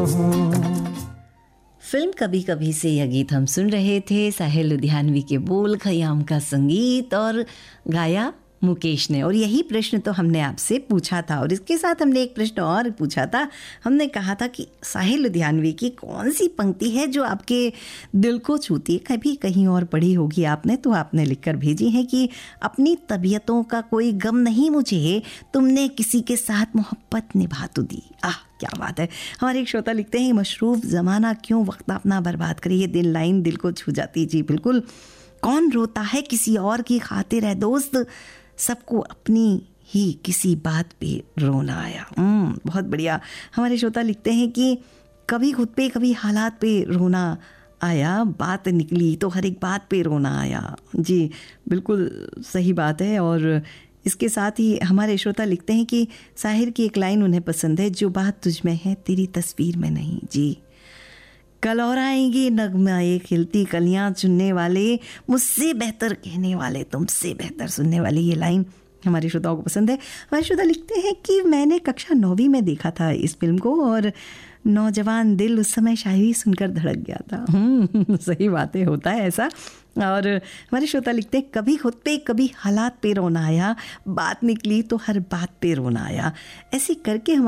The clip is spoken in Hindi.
फिल्म कभी कभी से यह गीत हम सुन रहे थे। साहिल लुधियानवी के बोल, खयाम का संगीत और गाया मुकेश ने। और यही प्रश्न तो हमने आपसे पूछा था और इसके साथ हमने एक प्रश्न और पूछा था। हमने कहा था कि साहिल लुधियानवी की कौन सी पंक्ति है जो आपके दिल को छूती है। कभी कहीं और पढ़ी होगी आपने, तो आपने लिखकर भेजी है कि अपनी तबीयतों का कोई गम नहीं मुझे, तुमने किसी के साथ मोहब्बत निभा तो दी। क्या बात है। हमारे एक श्रोता लिखते हैं, मशरूफ ज़माना क्यों वक्त अपना बर्बाद करे। ये दिल लाइन दिल को छू जाती। जी बिल्कुल। कौन रोता है किसी और की खातिर है दोस्त, सबको अपनी ही किसी बात पे रोना आया। बहुत बढ़िया। हमारे श्रोता लिखते हैं कि कभी खुद पे कभी हालात पे रोना आया, बात निकली तो हर एक बात पे रोना आया। जी बिल्कुल सही बात है। और इसके साथ ही हमारे श्रोता लिखते हैं कि साहिर की एक लाइन उन्हें पसंद है, जो बात तुझ में है तेरी तस्वीर में नहीं। जी, कल और आएंगे नगमाए खिलती कलियां चुनने वाले, मुझसे बेहतर कहने वाले, तुमसे बेहतर सुनने वाले। ये लाइन हमारे श्रोताओं को पसंद है। हमारे श्रोता लिखते हैं कि मैंने कक्षा 9वीं में देखा था इस फिल्म को और नौजवान दिल उस समय शायरी सुनकर धड़क गया था। सही बातें, होता है ऐसा। और हमारे श्रोता लिखते हैं, कभी खुद पे कभी हालात पे रोना आया, बात निकली तो हर बात पे रोना आया। ऐसे करके